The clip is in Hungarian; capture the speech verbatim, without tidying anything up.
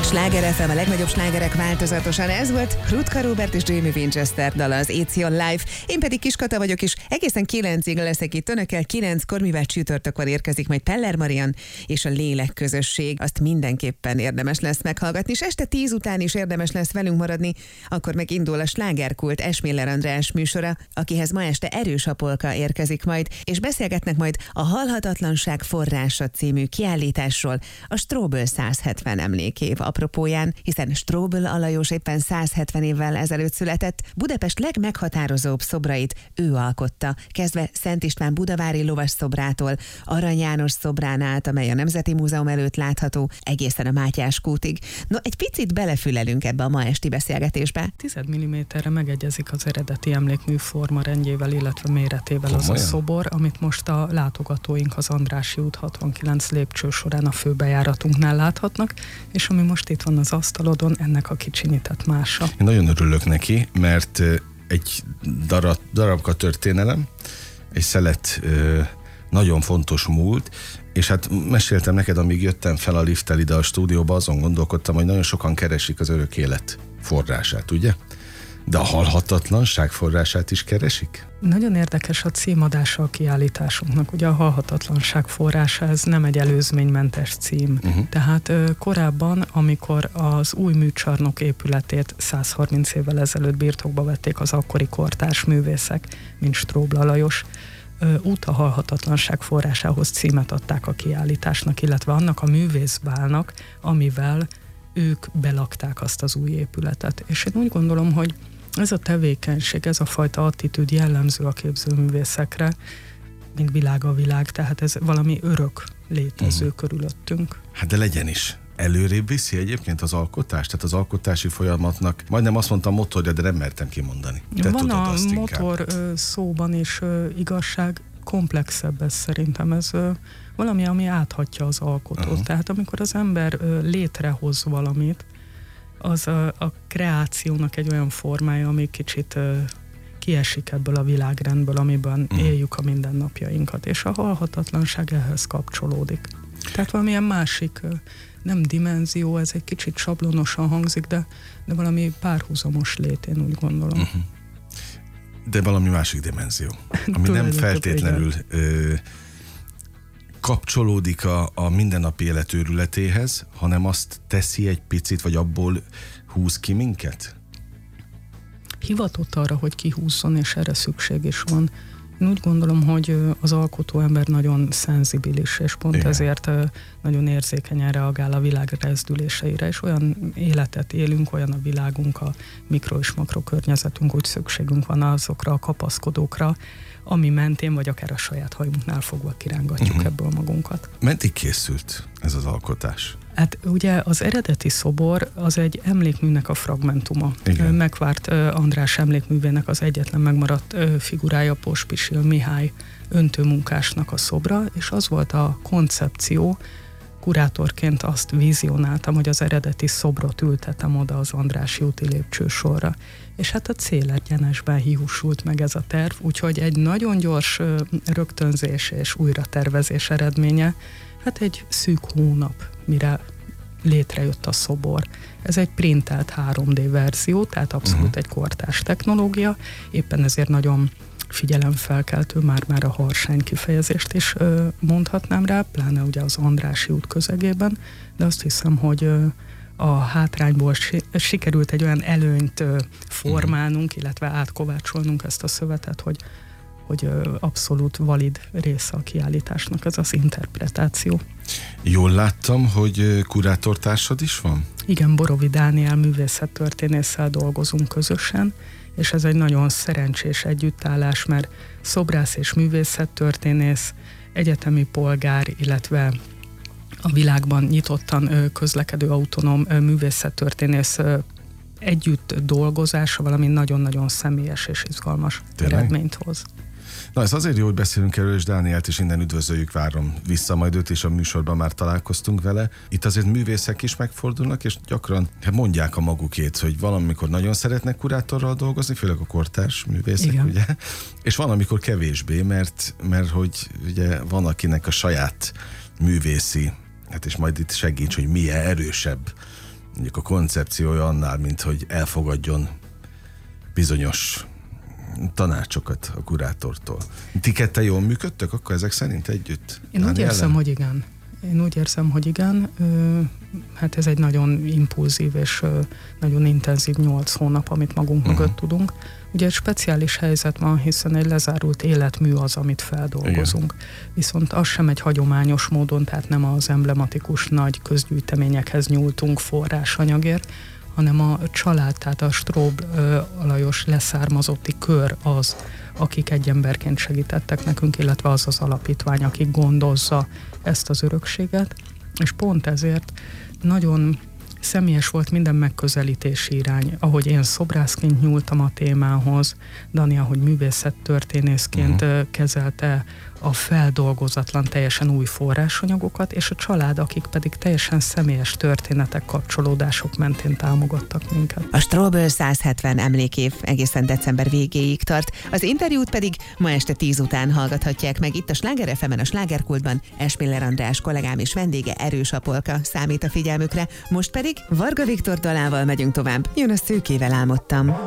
Sláger ef em, a legnagyobb slágerek változatosan. Ez volt Rutka Robert és Jamie Winchester dala, az It's Your Life. Én pedig Kiskata vagyok, és egészen kilencig leszek itt önökkel. Kilenckor, mivel csütörtökön érkezik majd Peller Marian és a Lélek Közösség. Azt mindenképpen érdemes lesz meghallgatni, és este tíz után is érdemes lesz velünk maradni. Akkor meg indul a Slágerkult Esmiller András műsora, akihez ma este Erős a polka érkezik majd, és beszélgetnek majd a Halhatatlanság forrása című kiállításról, a Strobel száz hetven emlékév apropóján, hiszen Strobel Alajos éppen száz hetven évvel ezelőtt született. Budapest legmeghatározóbb szobrait ő alkotta, kezdve Szent István budavári lovas szobrától, Arany János szobrán át, amely a Nemzeti Múzeum előtt látható, egészen a Mátyás kútig. No, egy picit belefülelünk ebbe a ma esti beszélgetésbe. tíz milliméterre megegyezik az eredeti emlékmű formarendjével, illetve méretével az a szobor, amit most a látogatóink az Andrássy út hatvankilenc lépcső során a főbejáratunknál láthatnak, és ami most itt van az asztalodon, ennek a kicsinyített mása. Én nagyon örülök neki, mert egy darab, darabka történelem, egy szelet nagyon fontos múlt, és hát meséltem neked, amíg jöttem fel a lifttel ide a stúdióba, azon gondolkodtam, hogy nagyon sokan keresik az örök élet forrását, ugye? De a halhatatlanság forrását is keresik? Nagyon érdekes a címadása a kiállításunknak. Ugye a halhatatlanság forrása, ez nem egy előzménymentes cím. Uh-huh. Tehát ö, korábban, amikor az új műcsarnok épületét száz harminc évvel ezelőtt birtokba vették az akkori kortárs művészek, mint Strobel Alajos, ö, út a halhatatlanság forrásához címet adták a kiállításnak, illetve annak a művészbálnak, amivel ők belakták azt az új épületet. És én úgy gondolom, hogy ez a tevékenység, ez a fajta attitűd jellemző a képzőművészekre, mint világ a világ, tehát ez valami örök létező uh-huh. körülöttünk. Hát de legyen is. Előrébb viszi egyébként az alkotást? Tehát az alkotási folyamatnak, majdnem azt mondtam motorja, de nem mertem kimondani. Te Van tudod a azt motor inkább. Szóban is igazság, komplexebb ez szerintem. Ez valami, ami áthatja az alkotót. Uh-huh. Tehát amikor az ember létrehoz valamit, az a, a kreációnak egy olyan formája, ami kicsit uh, kiesik ebből a világrendből, amiben mm. éljük a mindennapjainkat, és a halhatatlanság ehhez kapcsolódik. Tehát valamilyen másik, uh, nem dimenzió, ez egy kicsit sablonosan hangzik, de, de valami párhuzamos lét, én úgy gondolom. Mm-hmm. De valami másik dimenzió, ami nem feltétlenül ö, kapcsolódik a, a mindennapi élet őrületéhez, hanem azt teszi egy picit, vagy abból húz ki minket? Hivatott arra, hogy kihúzzon, és erre szükség is van. Én úgy gondolom, hogy az alkotó ember nagyon szenzibilis, és pont igen. ezért nagyon érzékenyen reagál a világ rezdüléseire, és olyan életet élünk, olyan a világunk, a mikro- és makrokörnyezetünk, úgy szükségünk van azokra a kapaszkodókra, ami mentén, vagy akár a saját hajunknál fogva kirángatjuk uh-huh. ebből magunkat. Meddig készült ez az alkotás? Hát ugye az eredeti szobor az egy emlékműnek a fragmentuma. Igen. Megvárt András emlékművének az egyetlen megmaradt figurája Pospisil Mihály öntőmunkásnak a szobra, és az volt a koncepció, kurátorként azt vizionáltam, hogy az eredeti szobrot ültetem oda az Andrássy úti lépcsősorra. És hát a célegyenesben hiúsult meg ez a terv, úgyhogy egy nagyon gyors rögtönzés és újratervezés eredménye, hát egy szűk hónap, mire létrejött a szobor. Ez egy printelt három dé verzió, tehát abszolút uh-huh. egy kortárs technológia, éppen ezért nagyon figyelemfelkeltő, már-már a harsány kifejezést is ö, mondhatnám rá, pláne ugye az Andrássy út közegében, de azt hiszem, hogy ö, a hátrányból si- sikerült egy olyan előnyt ö, formálnunk, illetve átkovácsolnunk ezt a szövetet, hogy hogy abszolút valid része a kiállításnak ez az interpretáció. Jól láttam, hogy kurátortársad is van? Igen, Borovi Dániel művészettörténésszel dolgozunk közösen, és ez egy nagyon szerencsés együttállás, mert szobrász és művészettörténész, egyetemi polgár, illetve a világban nyitottan közlekedő autonóm művészettörténész együtt dolgozása valami nagyon-nagyon személyes és izgalmas Tényleg? eredményt hoz. Na, ez azért jó, hogy beszélünk erről, és Dánielt is innen üdvözöljük, várom vissza majd őt, és a műsorban már találkoztunk vele. Itt azért művészek is megfordulnak, és gyakran hát mondják a magukét, hogy valamikor nagyon szeretnek kurátorral dolgozni, főleg a kortárs művészek, Igen. ugye? És van, amikor kevésbé, mert, mert hogy ugye van, akinek a saját művészi, hát és majd itt segíts, hogy milyen erősebb mondjuk a koncepciója annál, mint hogy elfogadjon bizonyos tanácsokat a kurátortól. Ti ketten jól működtök akkor ezek szerint együtt? Én úgy érzem, ellen? hogy igen. Én úgy érzem, hogy igen. Hát ez egy nagyon impulzív és nagyon intenzív nyolc hónap, amit magunk uh-huh. mögött tudunk. Ugye egy speciális helyzet van, hiszen egy lezárult életmű az, amit feldolgozunk. Igen. Viszont az sem egy hagyományos módon, tehát nem az emblematikus nagy közgyűjteményekhez nyúltunk forrásanyagért, hanem a család, tehát a Strób Alajos leszármazotti kör az, akik egy emberként segítettek nekünk, illetve az az alapítvány, aki gondozza ezt az örökséget, és pont ezért nagyon személyes volt minden megközelítési irány, ahogy én szobrászként nyúltam a témához, Dani, ahogy művészettörténészként uh-huh. kezelte a feldolgozatlan, teljesen új forrásanyagokat, és a család, akik pedig teljesen személyes történetek, kapcsolódások mentén támogattak minket. A Stróböl száz hetven emlékév egészen december végéig tart, az interjút pedig ma este tíz után hallgathatják meg itt a Sláger ef emen, a Slágerkultban. Esmiller András kollégám és vendége, Erős Apolka számít a figyelmükre, most pedig Varga Viktor dalával megyünk tovább. Jön a Szőkével álmodtam.